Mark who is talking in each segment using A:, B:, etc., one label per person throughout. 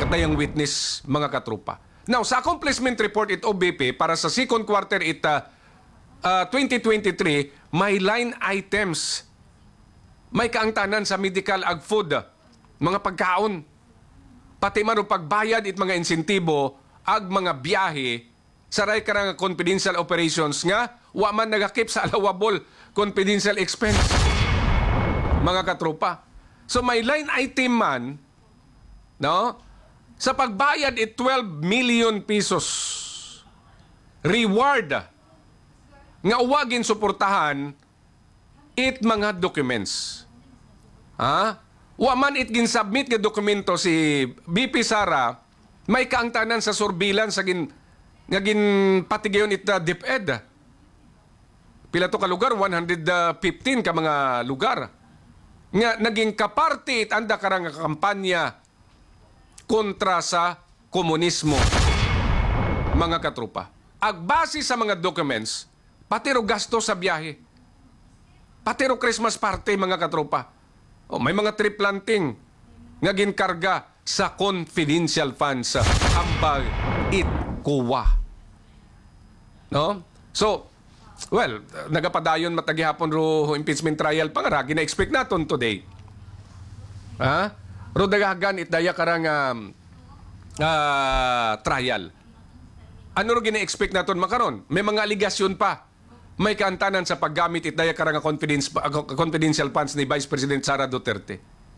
A: dayang witness, mga katrupa. Now, sa accomplishment report it OBP para sa second quarter 2023, may line items. May kaangtanan sa medical ag food, mga pagkaon. Pati man o pagbayad it mga insentibo ag mga biyahe saray karang confidential operations nga wa man nagakip sa allowable confidential expense, mga katropa. So may line item man, no, sa pagbayad it 12 million pesos reward nga uwagin suportahan it mga documents. Wa man it ginsubmit nga dokumento si BP Sara, may kaangtanan sa surveillance sa nga patigyon it DepEd. Pila to ka lugar? 115 ka mga lugar. Nga naging kaparte it anda karang kampanya kontra sa komunismo, mga katrupa. Agbase sa mga documents, pati ro gasto sa biyahe, pati ro Christmas party, mga katrupa. May mga tree planting nga ginkarga sa confidential funds ambag it kuwa. No? So, well, nagapadayon matagihapon ro impeachment trial pangara, gina-expect naton today. Ro dagagan it daya karang trial. Ano ro gina-expect naton makaron? May mga aligasyon pa. May kaantanan sa paggamit it daya karang confidential funds ni Vice President Sara Duterte.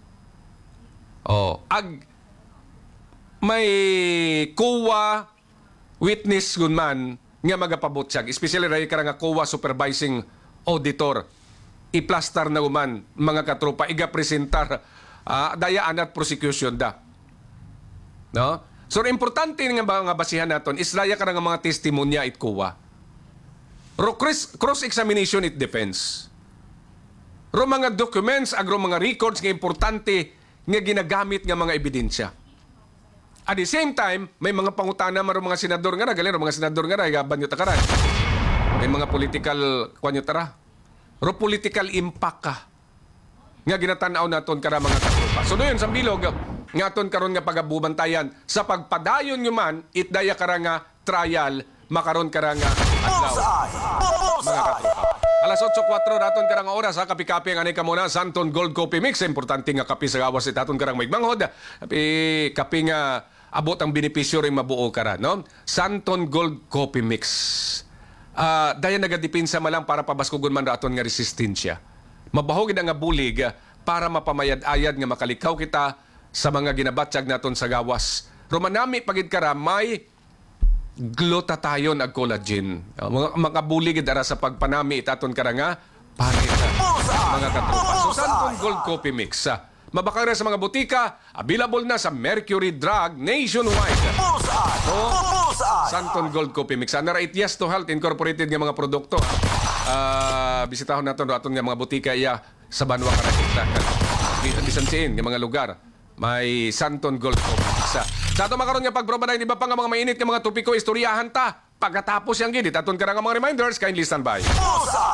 A: May COA witness gunman nga magapabutyag, especially ray karang COA supervising auditor, iplastar na uman, mga katropa, iga-presentar dayaan at prosecution da. No? So importante nga mga basihan naton is daya karang mga testimonya it COA. Cross-examination it defense. Ro mga documents, agro mga records nga importante nga ginagamit nga mga ebidensya. At the same time, may mga pangutana maro mga senador nga galing mga senador nga gaban yo takaran. May mga political kanyo tara. Ro political impact ka nga ginatanaw naton kara mga katropa. So doon sa bilog nga aton karon nga pagabubantayan sa pagpadayon nyo man it daya kara nga trial makaron kara nga adlaw. Mga katropa. Alas 8:04 daton karang oras sa kapi-kapi ang anay ka muna Santon Gold Coffee Mix. Importante nga kapi sa gawas daton karang maigmanghod. Kapi nga abot ang benepisyo ring mabuo kara, no? Santon Gold Coffee Mix. Daya nagadipinsa malang para pabaskugon man daton nga resistensya. Mabahog nga bulig para mapamayad-ayad nga makalikaw kita sa mga ginabatyag naton sa gawas. Romanami pagid kara may glutathione ag collagen. Mga bulig dara sa pagpanami itaton kara nga panit, mga katropa. So Santon Gold Coffee Mix. Mabakang sa mga butika, available na sa Mercury Drug nationwide. So, Santon Gold Coffee Mix. Ana ra it Yes to Health Incorporated nga mga produkto. Bisitahon naton aton nga mga butika iya sa Banwa Karakita. Bisan siin nga mga lugar. May Santon Gold Coffee Mix. Sa ato makaroon nga pagproba na iba pa nga mga mainit nga mga topiko istoryahan ta. Pagkatapos yang ginit, aton ka nga mga reminders, kindly stand by.